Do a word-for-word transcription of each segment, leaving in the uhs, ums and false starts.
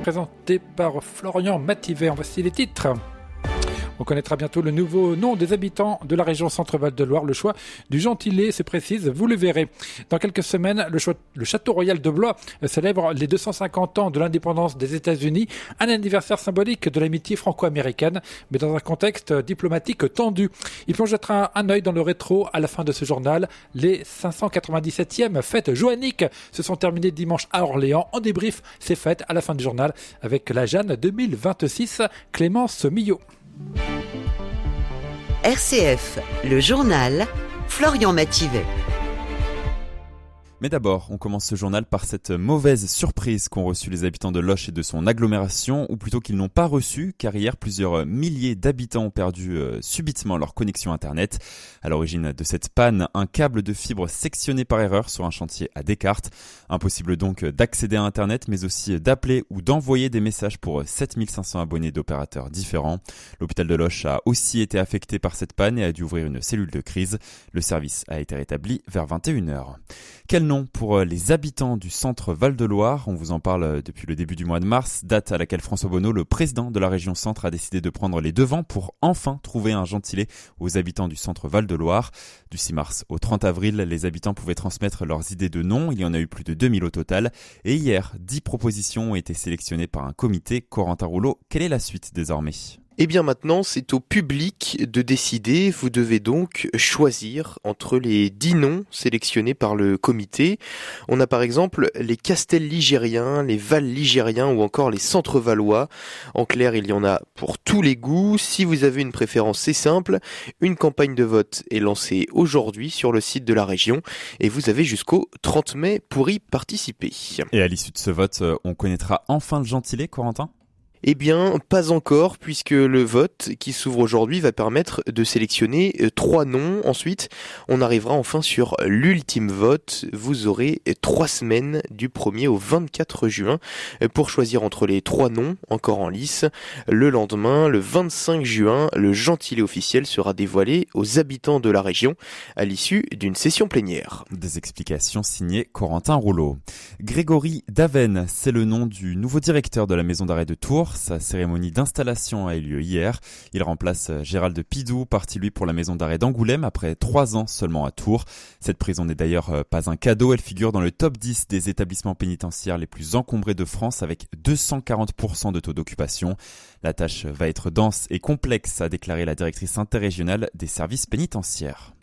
Présenté par Florian Mathivet. En voici les titres. On connaîtra bientôt le nouveau nom des habitants de la région Centre-Val de Loire. Le choix du gentilé se précise, vous le verrez. Dans quelques semaines, le, choix, le Château Royal de Blois célèbre les deux cent cinquante ans de l'indépendance des États-Unis, un anniversaire symbolique de l'amitié franco-américaine, mais dans un contexte diplomatique tendu. Il plongera un œil dans le rétro à la fin de ce journal. Les cinq cent quatre-vingt-dix-septièmes fêtes joanniques se sont terminées dimanche à Orléans. En débrief, ces fêtes à la fin du journal avec la Jeanne deux mille vingt-six, Clémence Millot. R C F, le journal, Florian Mathivet. Mais d'abord, on commence ce journal par cette mauvaise surprise qu'ont reçu les habitants de Loches et de son agglomération, ou plutôt qu'ils n'ont pas reçu, car hier, plusieurs milliers d'habitants ont perdu euh, subitement leur connexion Internet. À l'origine de cette panne, un câble de fibre sectionné par erreur sur un chantier à Descartes. Impossible donc d'accéder à Internet, mais aussi d'appeler ou d'envoyer des messages pour sept mille cinq cents abonnés d'opérateurs différents. L'hôpital de Loches a aussi été affecté par cette panne et a dû ouvrir une cellule de crise. Le service a été rétabli vers vingt et une heures. Quel nom pour les habitants du centre Val-de-Loire? On vous en parle depuis le début du mois de mars, date à laquelle François Bonneau, le président de la région centre, a décidé de prendre les devants pour enfin trouver un gentilé aux habitants du centre Val-de-Loire. Du six mars au trente avril, les habitants pouvaient transmettre leurs idées de noms. Il y en a eu plus de deux mille au total. Et hier, dix propositions ont été sélectionnées par un comité. Corentin Rouleau, quelle est la suite désormais ? Eh bien maintenant, c'est au public de décider. Vous devez donc choisir entre les dix noms sélectionnés par le comité. On a par exemple les Castels ligériens, les Val ligériens ou encore les Centres Valois. En clair, il y en a pour tous les goûts. Si vous avez une préférence, c'est simple. Une campagne de vote est lancée aujourd'hui sur le site de la région et vous avez jusqu'au trente mai pour y participer. Et à l'issue de ce vote, on connaîtra enfin le gentilé, Corentin ? Eh bien, pas encore, puisque le vote qui s'ouvre aujourd'hui va permettre de sélectionner trois noms. Ensuite, on arrivera enfin sur l'ultime vote. Vous aurez trois semaines du premier au vingt-quatre juin pour choisir entre les trois noms encore en lice. Le lendemain, le vingt-cinq juin, le gentilé officiel sera dévoilé aux habitants de la région à l'issue d'une session plénière. Des explications signées Corentin Rouleau. Grégory Daven, c'est le nom du nouveau directeur de la maison d'arrêt de Tours. Sa cérémonie d'installation a eu lieu hier. Il remplace Gérald Pidou, parti lui pour la maison d'arrêt d'Angoulême après trois ans seulement à Tours. Cette prison n'est d'ailleurs pas un cadeau, elle figure dans le top dix des établissements pénitentiaires les plus encombrés de France avec deux cent quarante pour cent de taux d'occupation. La tâche va être dense et complexe, a déclaré la directrice interrégionale des services pénitentiaires.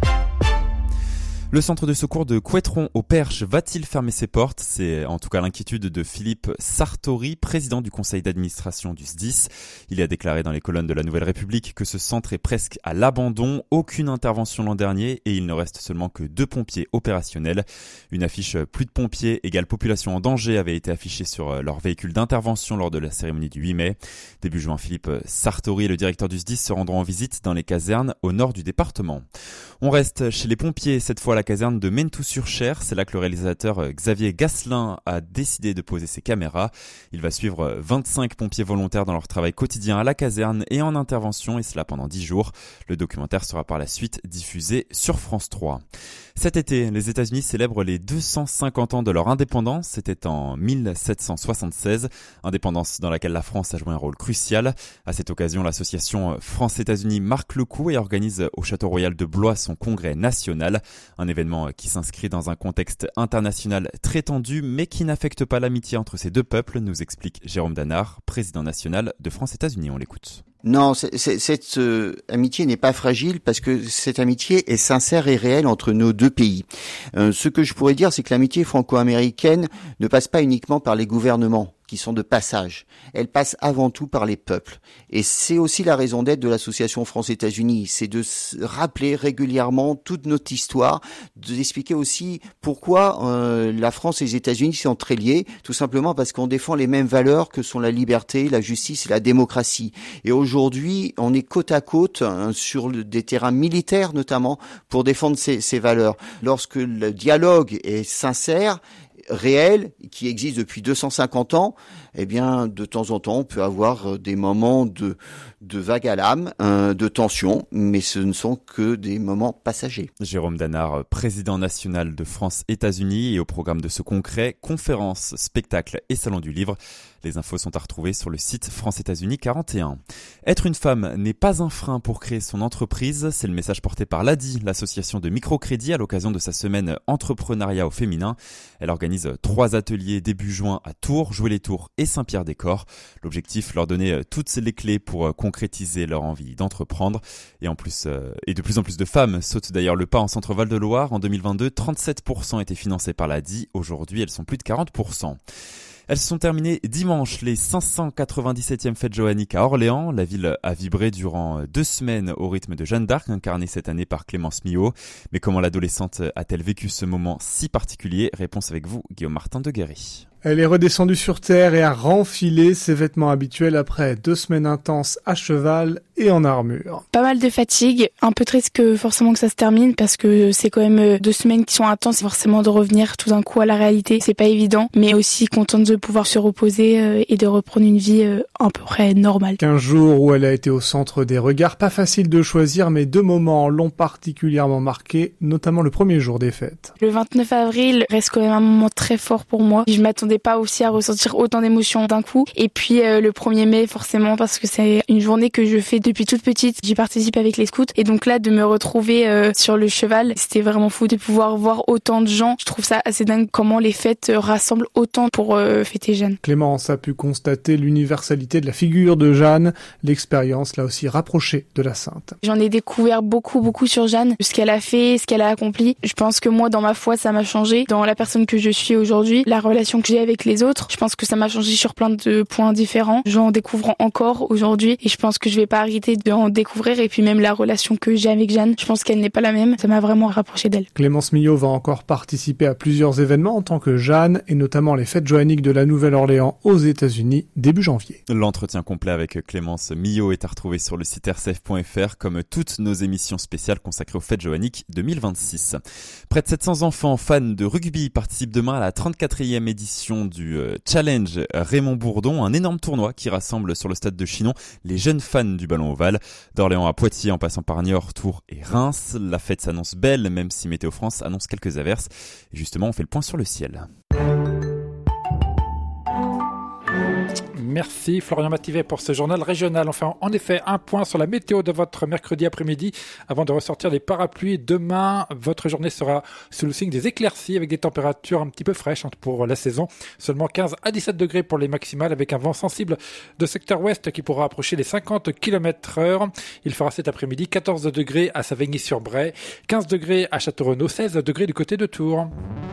Le centre de secours de Couëtron au Perche va-t-il fermer ses portes ? C'est en tout cas l'inquiétude de Philippe Sartori, président du conseil d'administration du S D I S. Il a déclaré dans les colonnes de la Nouvelle République que ce centre est presque à l'abandon, aucune intervention l'an dernier et il ne reste seulement que deux pompiers opérationnels. Une affiche « Plus de pompiers égale population en danger » avait été affichée sur leur véhicule d'intervention lors de la cérémonie du huit mai. Début juin, Philippe Sartori et le directeur du S D I S se rendront en visite dans les casernes au nord du département. On reste chez les pompiers, cette fois à la caserne de Mentou-sur-Cher. C'est là que le réalisateur Xavier Gasselin a décidé de poser ses caméras. Il va suivre vingt-cinq pompiers volontaires dans leur travail quotidien à la caserne et en intervention, et cela pendant dix jours. Le documentaire sera par la suite diffusé sur France trois. Cet été, les États-Unis célèbrent les deux cent cinquante ans de leur indépendance. C'était en mille sept cent soixante-seize, indépendance dans laquelle la France a joué un rôle crucial. À cette occasion, l'association France-États-Unis marque le coup et organise au Château Royal de Blois son congrès national. Un événement qui s'inscrit dans un contexte international très tendu, mais qui n'affecte pas l'amitié entre ces deux peuples, nous explique Jérôme Danard, président national de France-États-Unis. On l'écoute. Non, c'est, c'est, cette euh, amitié n'est pas fragile parce que cette amitié est sincère et réelle entre nos deux pays. Euh, ce que je pourrais dire, c'est que l'amitié franco-américaine ne passe pas uniquement par les gouvernements qui sont de passage. Elle passe avant tout par les peuples. Et c'est aussi la raison d'être de l'association France-États-Unis. C'est de se rappeler régulièrement toute notre histoire, d'expliquer aussi pourquoi euh, la France et les États-Unis sont très liés, tout simplement parce qu'on défend les mêmes valeurs que sont la liberté, la justice et la démocratie. Et aujourd'hui, on est côte à côte hein, sur le, des terrains militaires notamment pour défendre ces, ces valeurs. Lorsque le dialogue est sincère, réel, qui existe depuis deux cent cinquante ans, eh bien, de temps en temps, on peut avoir des moments de, de vague à l'âme, euh, de tension, mais ce ne sont que des moments passagers. Jérôme Danard, président national de France-États-Unis, et au programme de ce congrès, conférences, spectacles et salon du livre. Les infos sont à retrouver sur le site France-États-Unis quarante et un. Être une femme n'est pas un frein pour créer son entreprise, c'est le message porté par l'A D I, l'association de microcrédit, à l'occasion de sa semaine entrepreneuriat au féminin. Elle organise trois ateliers début juin à Tours, Jouer-les-Tours et Saint-Pierre-des-Corps. L'objectif, leur donner toutes les clés pour concrétiser leur envie d'entreprendre. Et en plus, euh, et de plus en plus de femmes sautent d'ailleurs le pas en Centre-Val de Loire. En deux mille vingt-deux, trente-sept pour cent étaient financées par l'A D I. Aujourd'hui, elles sont plus de quarante pour cent. Elles se sont terminées dimanche, les cinq cent quatre-vingt-dix-septième fêtes joanniques à Orléans. La ville a vibré durant deux semaines au rythme de Jeanne d'Arc, incarnée cette année par Clémence Millot. Mais comment l'adolescente a-t-elle vécu ce moment si particulier ? Réponse avec vous, Guillaume Martin de Guéry. Elle est redescendue sur terre et a renfilé ses vêtements habituels après deux semaines intenses à cheval et en armure. Pas mal de fatigue, un peu triste que forcément que ça se termine parce que c'est quand même deux semaines qui sont intenses, forcément de revenir tout d'un coup à la réalité, c'est pas évident, mais aussi contente de pouvoir se reposer et de reprendre une vie à peu près normale. quinze jours où elle a été au centre des regards, pas facile de choisir, mais deux moments l'ont particulièrement marqué, notamment le premier jour des fêtes. Le vingt-neuf avril reste quand même un moment très fort pour moi. Je m'attendais pas aussi à ressentir autant d'émotions d'un coup. Et puis euh, le premier mai, forcément, parce que c'est une journée que je fais depuis toute petite. J'y participe avec les scouts. Et donc là, de me retrouver euh, sur le cheval, c'était vraiment fou de pouvoir voir autant de gens. Je trouve ça assez dingue comment les fêtes rassemblent autant pour euh, fêter Jeanne. Clémence a pu constater l'universalité de la figure de Jeanne. L'expérience l'a aussi rapprochée de la sainte. J'en ai découvert beaucoup, beaucoup sur Jeanne, ce qu'elle a fait, ce qu'elle a accompli. Je pense que moi, dans ma foi, ça m'a changé. Dans la personne que je suis aujourd'hui, la relation que j'ai avec les autres, je pense que ça m'a changé sur plein de points différents. J'en découvre encore aujourd'hui et je pense que je vais pas arrêter d'en découvrir. Et puis même la relation que j'ai avec Jeanne, je pense qu'elle n'est pas la même. Ça m'a vraiment rapproché d'elle. Clémence Millot va encore participer à plusieurs événements en tant que Jeanne et notamment les fêtes joanniques de la Nouvelle-Orléans aux États-Unis début janvier. L'entretien complet avec Clémence Millot est à retrouver sur le site r c f point f r comme toutes nos émissions spéciales consacrées aux fêtes joanniques deux mille vingt-six. Près de sept cents enfants fans de rugby participent demain à la trente-quatrième édition du Challenge Raymond Bourdon, un énorme tournoi qui rassemble sur le stade de Chinon les jeunes fans du ballon ovale. D'Orléans à Poitiers en passant par Niort, Tours et Reims, la fête s'annonce belle même si Météo France annonce quelques averses. Et justement, on fait le point sur le ciel. Merci Florian Mativet pour ce journal régional. On fait en effet un point sur la météo de votre mercredi après-midi avant de ressortir les parapluies. Demain, votre journée sera sous le signe des éclaircies avec des températures un petit peu fraîches pour la saison. Seulement quinze à dix-sept degrés pour les maximales avec un vent sensible de secteur ouest qui pourra approcher les cinquante kilomètres heure. Il fera cet après-midi quatorze degrés à Savigny-sur-Bray, quinze degrés à Châteaurenaud, seize degrés du côté de Tours.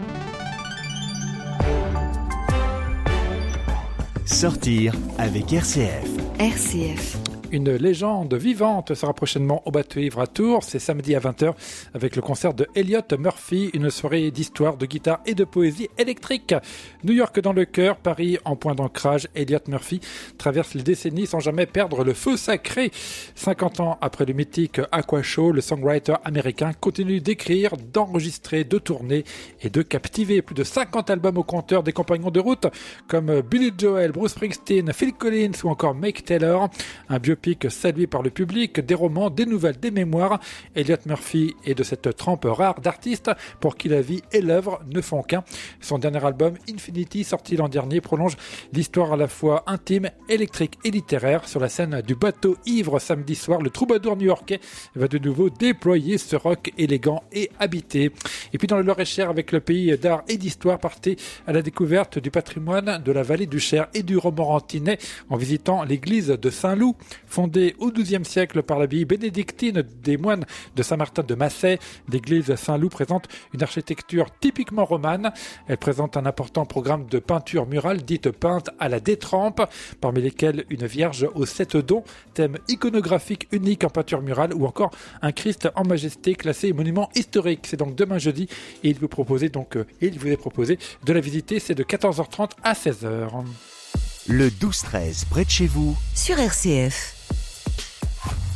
Sortir avec R C F. R C F. Une légende vivante sera prochainement au Bateau Ivre à Tours. C'est samedi à vingt heures avec le concert de Elliot Murphy, une soirée d'histoire, de guitare et de poésie électrique. New York dans le cœur, Paris en point d'ancrage. Elliot Murphy traverse les décennies sans jamais perdre le feu sacré. cinquante ans après le mythique Aqua Show, le songwriter américain continue d'écrire, d'enregistrer, de tourner et de captiver. Plus de cinquante albums au compteur des compagnons de route comme Billy Joel, Bruce Springsteen, Phil Collins ou encore Mick Taylor. Un biopic salué par le public, des romans, des nouvelles, des mémoires. Elliot Murphy est de cette trempe rare d'artistes pour qui la vie et l'œuvre ne font qu'un. Son dernier album, Infinity, sorti l'an dernier, prolonge l'histoire à la fois intime, électrique et littéraire. Sur la scène du Bateau Ivre samedi soir, le troubadour new-yorkais va de nouveau déployer ce rock élégant et habité. Et puis dans le Loir-et-Cher, avec le pays d'art et d'histoire, partez à la découverte du patrimoine de la vallée du Cher et du Romorantinais en visitant l'église de Saint-Loup. Fondée au douzième siècle par l'abbaye bénédictine des moines de Saint-Martin de Massay, l'église Saint-Loup présente une architecture typiquement romane. Elle présente un important programme de peinture murale dite peinte à la détrempe, parmi lesquelles une vierge aux sept dons, thème iconographique unique en peinture murale, ou encore un Christ en majesté classé monument historique. C'est donc demain jeudi et il vous proposait donc euh, il vous est proposé de la visiter. C'est de quatorze heures trente à seize heures. Le douze treize près de chez vous. Sur R C F.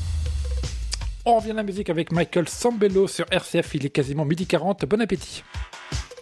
On revient à la musique avec Michael Sambello sur R C F. Il est quasiment midi quarante. Bon appétit.